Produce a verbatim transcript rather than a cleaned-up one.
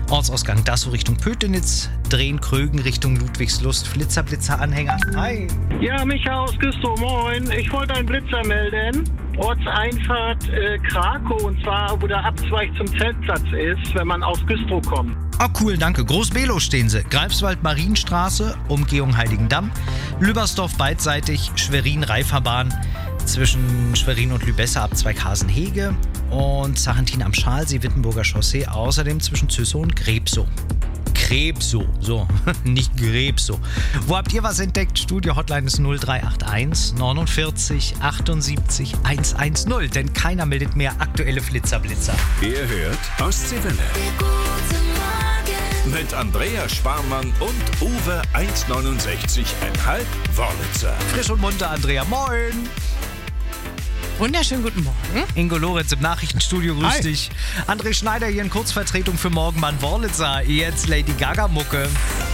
Ortsausgang Dassow Richtung Pötenitz, drehen Krögen Richtung Ludwigslust, Flitzer-Blitzer-Anhänger. Hi. Ja, Micha aus Güstrow, moin. Ich wollte einen Blitzer melden. Ortseinfahrt äh, Krakow, und zwar, wo der Abzweig zum Zeltplatz ist, wenn man aus Güstrow kommt. Oh cool, danke. Groß-Below stehen sie. Greifswald Marienstraße, Umgehung Heiligendam, Lübersdorf beidseitig, Schwerin Reiferbahn, zwischen Schwerin und Lübesse Abzweig Hasenhege und Sarrentin am Schalsee, Wittenburger Chaussee, außerdem zwischen Züssow und Grebsow. Grebsow, so, nicht Grebsow. Wo habt ihr was entdeckt? Studio-Hotline ist null drei acht eins neunundvierzig achtundsiebzig hundertzehn, denn keiner meldet mehr aktuelle Flitzer-Blitzer. Ihr hört Ostseewelle. Mit Andrea Sparmann und Uwe eins neunundsechzig Komma fünf Wörlitzer. Frisch und munter, Andrea, moin! Wunderschönen guten Morgen. Ingo Lorenz im Nachrichtenstudio, grüß Hi. dich. André Schneider hier in Kurzvertretung für Morgenmann Wörlitzer. Jetzt Lady Gaga-Mucke.